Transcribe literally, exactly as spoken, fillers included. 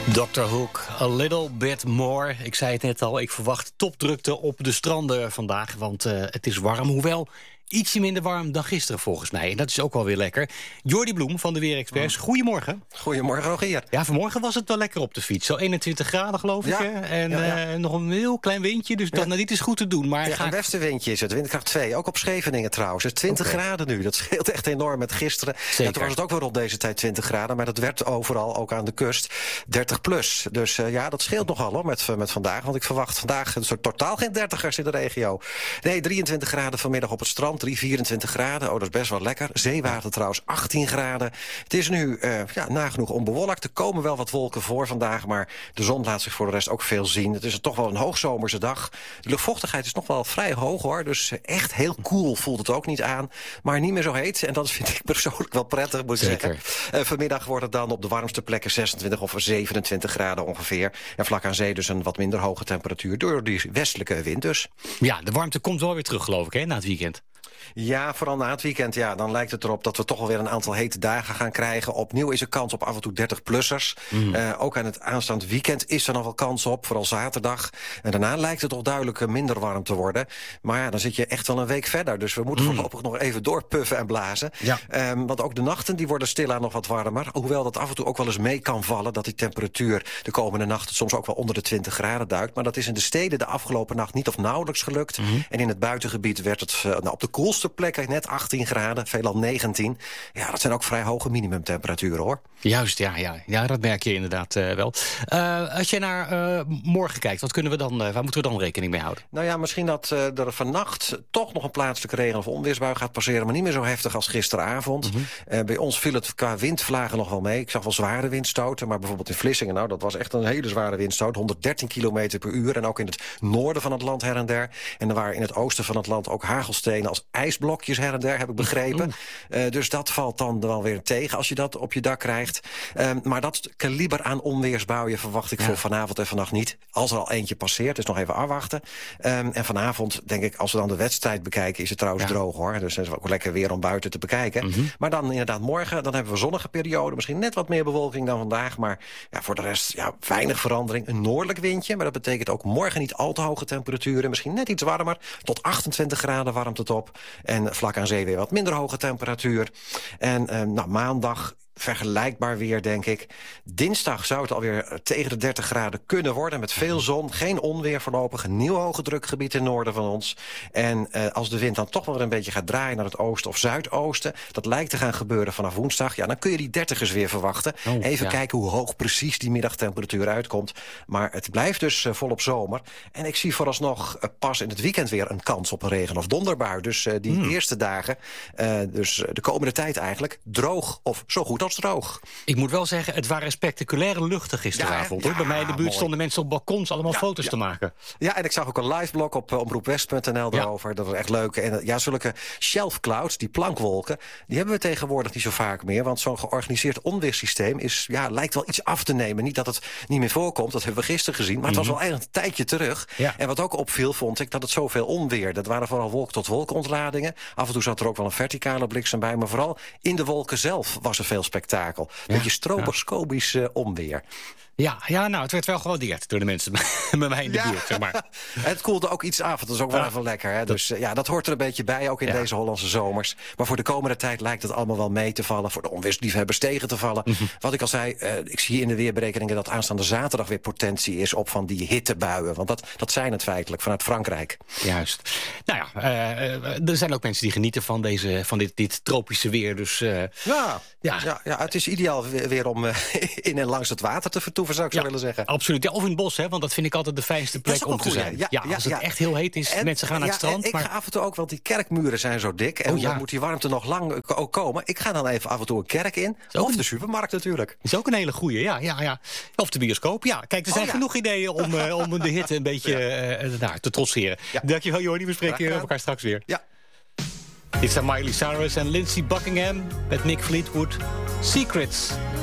doctor Hook, a little bit more. Ik zei het net al, ik verwacht topdrukte op de stranden vandaag. Want uh, het is warm, hoewel ietsje minder warm dan gisteren volgens mij. En dat is ook wel weer lekker. Jordi Bloem van de Weerexperts, goedemorgen. Goedemorgen, Rogier. Ja, vanmorgen was het wel lekker op de fiets. Zo eenentwintig graden, geloof ik. Ja. Hè? En ja, ja. Uh, nog een heel klein windje, dus dat, ja. nou, dit is goed te doen. Maar ja, ga een westenwindje is het, windkracht twee. Ook op Scheveningen trouwens. Het is twintig okay. graden nu, dat scheelt echt enorm met gisteren. En toen was het ook wel rond deze tijd twintig graden. Maar dat werd overal, ook aan de kust, dertig plus. Dus uh, ja, dat scheelt nogal hoor, met, met vandaag. Want ik verwacht vandaag een soort totaal geen dertigers in de regio. Nee, drieëntwintig graden vanmiddag op het strand, drie, vierentwintig graden. Oh, dat is best wel lekker. Zeewater trouwens, achttien graden. Het is nu uh, ja, nagenoeg onbewolkt. Er komen wel wat wolken voor vandaag, maar de zon laat zich voor de rest ook veel zien. Het is toch wel een hoogzomerse dag. De luchtvochtigheid is nog wel vrij hoog hoor. Dus echt heel koel voelt het ook niet aan. Maar niet meer zo heet. En dat vind ik persoonlijk wel prettig, moet ik zeggen. Uh, vanmiddag wordt het dan op de warmste plekken zesentwintig of zevenentwintig graden ongeveer. En vlak aan zee dus een wat minder hoge temperatuur door die westelijke wind dus. Ja, de warmte komt wel weer terug, geloof ik, hè, na het weekend. Ja, vooral na het weekend. Ja, dan lijkt het erop dat we toch alweer een aantal hete dagen gaan krijgen. Opnieuw is er kans op af en toe dertig-plussers. Mm. Uh, ook aan het aanstaand weekend is er nog wel kans op, vooral zaterdag. En daarna lijkt het toch duidelijk minder warm te worden. Maar ja, dan zit je echt wel een week verder. Dus we moeten mm. voorlopig nog even doorpuffen en blazen. Ja. Um, want ook de nachten die worden stilaan nog wat warmer. Hoewel dat af en toe ook wel eens mee kan vallen, dat die temperatuur de komende nachten soms ook wel onder de twintig graden duikt. Maar dat is in de steden de afgelopen nacht niet of nauwelijks gelukt. Mm. En in het buitengebied werd het uh, nou, op de koelste plekken net achttien graden, veelal negentien. Ja, dat zijn ook vrij hoge minimumtemperaturen, hoor. Juist, ja, ja. ja dat merk je inderdaad uh, wel. Uh, als je naar uh, morgen kijkt, wat kunnen we dan, uh, waar moeten we dan rekening mee houden? Nou ja, misschien dat uh, er vannacht toch nog een plaatselijke regen- of onweersbui gaat passeren, maar niet meer zo heftig als gisteravond. Mm-hmm. Uh, bij ons viel het qua windvlagen nog wel mee. Ik zag wel zware windstoten, maar bijvoorbeeld in Vlissingen, nou, dat was echt een hele zware windstoot. honderddertien kilometer per uur en ook in het noorden van het land her en der. En er waren in het oosten van het land ook hagelstenen als ijsblokjes her en der, heb ik begrepen. Uh, dus dat valt dan wel weer tegen als je dat op je dak krijgt. Uh, maar dat kaliber aan onweersbuien verwacht ik ja. voor vanavond en vannacht niet. Als er al eentje passeert, dus nog even afwachten. Um, en vanavond, denk ik, als we dan de wedstrijd bekijken, is het trouwens ja. droog hoor. Dus het is ook lekker weer om buiten te bekijken. Mm-hmm. Maar dan inderdaad morgen, dan hebben we zonnige periode. Misschien net wat meer bewolking dan vandaag. Maar ja, voor de rest, ja, weinig verandering. Een noordelijk windje, maar dat betekent ook morgen niet al te hoge temperaturen. Misschien net iets warmer, tot achtentwintig graden warmt het op. En vlak aan zee weer wat minder hoge temperatuur. En uh, nou, maandag vergelijkbaar weer, denk ik. Dinsdag zou het alweer tegen de dertig graden kunnen worden, met veel zon, geen onweer voorlopig, een nieuw hoge drukgebied in het noorden van ons. En uh, als de wind dan toch wel weer een beetje gaat draaien naar het oosten of zuidoosten, dat lijkt te gaan gebeuren vanaf woensdag, ja, dan kun je die dertigers weer verwachten. Oh, Even ja. kijken hoe hoog precies die middagtemperatuur uitkomt. Maar het blijft dus uh, volop zomer. En ik zie vooralsnog uh, pas in het weekend weer een kans op een regen- of donderbui. Dus uh, die hmm. eerste dagen, uh, dus uh, de komende tijd eigenlijk, droog of zo goed als droog. Ik moet wel zeggen, het waren spectaculaire luchten gisteravond. Ja, ja, Bij mij in de buurt mooi. stonden mensen op balkons allemaal ja, foto's ja. te maken. Ja, en ik zag ook een live blog op uh, omroepwest punt n l daarover. Ja. Dat was echt leuk. En uh, ja, zulke shelf clouds, die plankwolken, die hebben we tegenwoordig niet zo vaak meer. Want zo'n georganiseerd onweerssysteem is, ja, lijkt wel iets af te nemen. Niet dat het niet meer voorkomt, dat hebben we gisteren gezien. Maar mm-hmm. het was wel eigenlijk een tijdje terug. Ja. En wat ook opviel, vond ik, dat het zoveel onweer. Dat waren vooral wolk-tot-wolk-ontladingen. Af en toe zat er ook wel een verticale bliksem bij. Maar vooral in de wolken zelf was er veel spektakel. Ja, beetje stroboscopisch ja. uh, onweer. Ja, ja, nou, het werd wel gewaardeerd door de mensen bij mij in de ja. buurt, zeg maar. Het koelde ook iets af, dat is ook wel ja. even lekker. Hè? Dus uh, ja, dat hoort er een beetje bij, ook in ja. deze Hollandse zomers. Maar voor de komende tijd lijkt het allemaal wel mee te vallen. Voor de onweersliefhebbers tegen te vallen. Mm-hmm. Wat ik al zei, uh, ik zie in de weerberekeningen dat aanstaande zaterdag weer potentie is op van die hittebuien. Want dat, dat zijn het feitelijk, vanuit Frankrijk. Juist. Nou ja, uh, er zijn ook mensen die genieten van, deze, van dit, dit tropische weer. Dus, uh, ja, ja. Ja, ja, het is ideaal weer, weer om uh, in en langs het water te vertoeven, zou ik ja, zo willen zeggen. Absoluut. Ja, of in het bos, hè, want dat vind ik altijd de fijnste plek om te zijn. Ja, ja, ja, als het ja. echt heel heet is, en, mensen gaan naar ja, het strand. Ik maar... ga af en toe ook, want die kerkmuren zijn zo dik. En oh, ja. dan moet die warmte nog lang ook komen. Ik ga dan even af en toe een kerk in. Of een... de supermarkt natuurlijk. Is ook een hele goeie, ja, ja, ja. Of de bioscoop, ja. Kijk, er zijn oh, ja. genoeg ideeën om, uh, om de hitte een beetje ja. uh, nou, te trotseren. Ja. Dankjewel, Jordi. We spreken elkaar straks weer. Ja. Dit zijn Miley Cyrus en Lindsey Buckingham met Nick Fleetwood. Secrets.